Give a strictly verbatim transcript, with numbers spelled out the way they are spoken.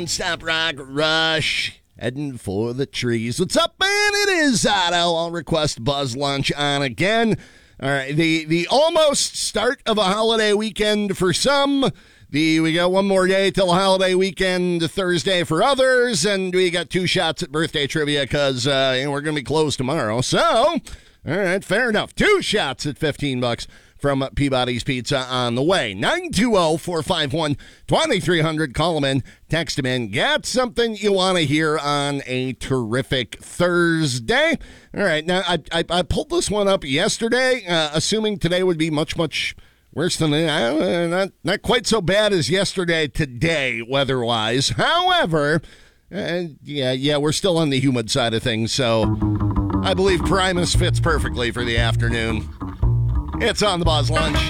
Stop rock rush. Heading for the trees. What's up, man? It is Otto. I'll request Buzz Lunch on again. All right, the the almost start of a holiday weekend for some. The we got one more day till holiday weekend, Thursday for others, and we got two shots at birthday trivia because uh, you know, we're going to be closed tomorrow. So, all right, fair enough. Two shots at fifteen bucks from Peabody's Pizza on the way. nine two zero, four five one, two three zero zero. Call them in, text them in. Got something you want to hear on a terrific Thursday. All right, now I I, I pulled this one up yesterday, uh, assuming today would be much, much worse than uh, not, not quite so bad as yesterday today, weather-wise. However, uh, yeah, yeah, we're still on the humid side of things, so I believe Primus fits perfectly for the afternoon. It's on the Buzz Lunch.